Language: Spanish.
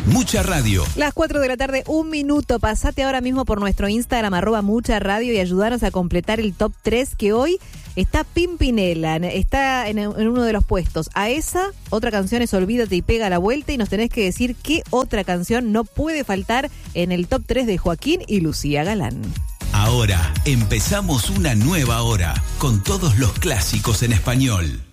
Mucha Radio. Las 4 de la tarde, 1 minuto. Pasate ahora mismo por nuestro Instagram, @Mucha Radio, y ayudanos a completar el top 3, que hoy está Pimpinela, está en uno de los puestos. A esa, otra canción es Olvídate y Pega la Vuelta, y nos tenés que decir qué otra canción no puede faltar en el top 3 de Joaquín y Lucía Galán. Ahora empezamos una nueva hora con todos los clásicos en español.